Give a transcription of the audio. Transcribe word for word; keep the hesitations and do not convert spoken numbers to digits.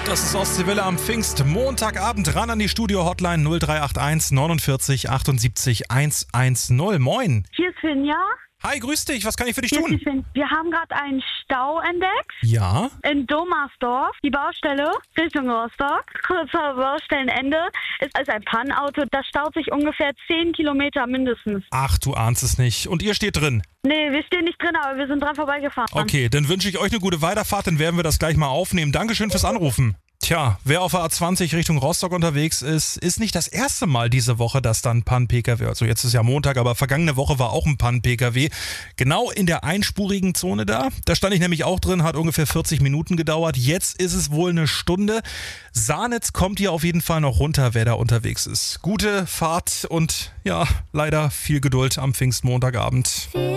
Das ist Ostseewelle am Pfingstmontagabend. Ran an die Studio-Hotline null drei acht eins neunundvierzig achtundsiebzig hundertzehn. Moin. Hier ist Finja. Hi, grüß dich. Was kann ich für dich Hier tun? ist die Fin- Wir haben gerade einen Stau entdeckt Ja? in Domersdorf. Die Baustelle Richtung Rostock. Kurz vor Baustellenende ist, ist ein Pannauto. Da staut sich ungefähr zehn Kilometer mindestens. Ach, du ahnst es nicht. Und ihr steht drin. Nee, wir stehen nicht drin, aber wir sind dran vorbeigefahren. Okay, dann wünsche ich euch eine gute Weiterfahrt, dann werden wir das gleich mal aufnehmen. Dankeschön fürs Anrufen. Tja, wer auf der A zwanzig Richtung Rostock unterwegs ist, ist nicht das erste Mal diese Woche, dass dann ein Pann-P K W, also jetzt ist ja Montag, aber vergangene Woche war auch ein Pann-P K W, genau in der einspurigen Zone da. Da stand ich nämlich auch drin, hat ungefähr vierzig Minuten gedauert. Jetzt ist es wohl eine Stunde. Sahnitz kommt hier auf jeden Fall noch runter, wer da unterwegs ist. Gute Fahrt und ja, leider viel Geduld am Pfingstmontagabend.